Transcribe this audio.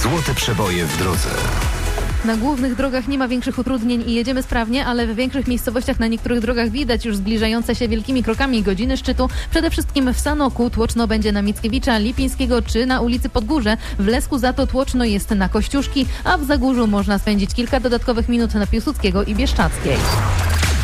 Złote przeboje w drodze. Na głównych drogach nie ma większych utrudnień i jedziemy sprawnie, ale w większych miejscowościach na niektórych drogach widać już zbliżające się wielkimi krokami godziny szczytu. Przede wszystkim w Sanoku tłoczno będzie na Mickiewicza Lipińskiego czy na ulicy Podgórze. W Lesku za to tłoczno jest na Kościuszki, a w Zagórzu można spędzić kilka dodatkowych minut na Piłsudskiego i Bieszczadzkiej.